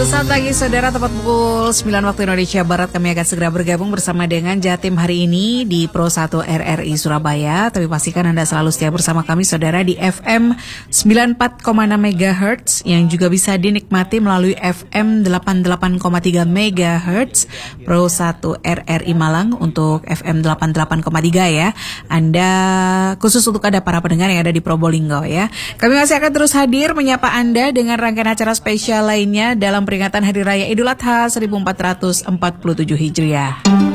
Selamat pagi saudara, tepat pukul 9 waktu Indonesia Barat. Kami akan segera bergabung bersama dengan Jatim hari ini di Pro 1 RRI Surabaya. Tapi pastikan Anda selalu setia bersama kami saudara di FM 94,6 MHz yang juga bisa dinikmati melalui FM 88,3 MHz Pro 1 RRI Malang untuk FM 88,3 ya. Anda khusus untuk ada para pendengar yang ada di Probolinggo ya. Kami masih akan terus hadir menyapa Anda dengan rangkaian acara spesial lainnya dalam peringatan Hari Raya Idul Adha 1447 Hijriah.